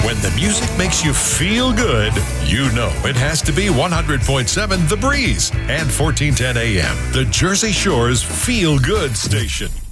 When the music makes you feel good, you know it has to be 100.7 The Breeze and 1410 AM, the Jersey Shore's feel-good station.